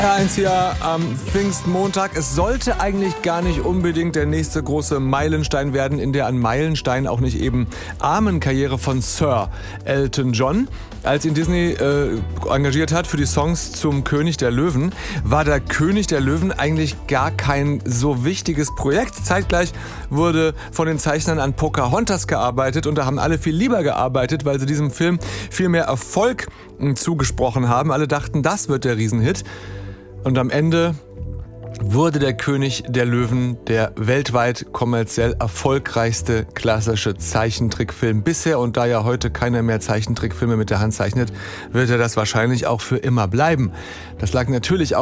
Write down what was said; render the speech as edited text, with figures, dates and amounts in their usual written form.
Eins hier am Pfingstmontag. Es sollte eigentlich gar nicht unbedingt der nächste große Meilenstein werden in der an Meilenstein auch nicht eben armen Karriere von Sir Elton John. Als ihn Disney engagiert hat für die Songs zum König der Löwen, war der König der Löwen eigentlich gar kein so wichtiges Projekt. Zeitgleich wurde von den Zeichnern an Pocahontas gearbeitet und da haben alle viel lieber gearbeitet, weil sie diesem Film viel mehr Erfolg zugesprochen haben. Alle dachten, das wird der Riesenhit. Und am Ende wurde der König der Löwen der weltweit kommerziell erfolgreichste klassische Zeichentrickfilm bisher. Und da ja heute keiner mehr Zeichentrickfilme mit der Hand zeichnet, wird er das wahrscheinlich auch für immer bleiben. Das lag natürlich auch